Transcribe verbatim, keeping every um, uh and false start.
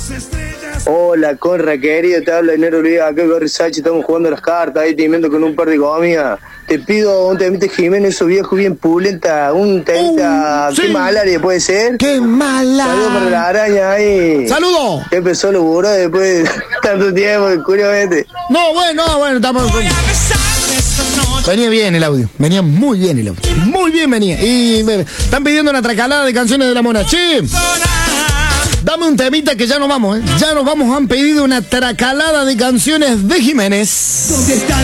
Hola, Conra, querido, te habla Enero Luis, acá en Corrizachi, estamos jugando las cartas, ahí timiendo con un par de comidas. Te pido un temita Jiménez, esos viejos bien pulenta, un temita, uh, sí. ¿Qué malaria puede ser? ¡Qué mala! Saludos para la araña ahí. ¡Saludo! Que empezó lo burro después de tanto tiempo, curiosamente. No, bueno, no, bueno, estamos... Venía bien el audio, venía muy bien el audio, muy bien venía. Y me están pidiendo una tracalada de canciones de la mona. ¡Che! Dame un temita que ya nos vamos, ¿eh? Ya nos vamos, han pedido una tracalada de canciones de Jiménez. ¿Dónde está